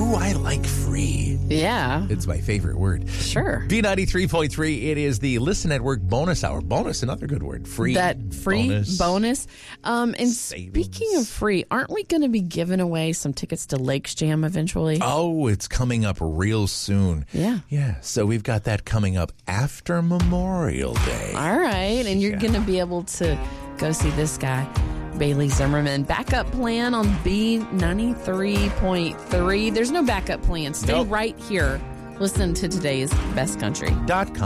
Ooh, I like free. Yeah. It's my favorite word. Sure. B93.3, it is the Listen Network bonus hour. Bonus, another good word. Free. That free bonus. And Savings. speaking of free, aren't we going to be giving away some tickets to Lakes Jam eventually? Oh, it's coming up real soon. Yeah. Yeah, so we've got that coming up after Memorial Day. All right. And you're going to be able to go see this guy, Bailey Zimmerman. Backup plan on B93.3. There's no backup plan. Stay Nope. right here. Listen to today's Best Country. .com.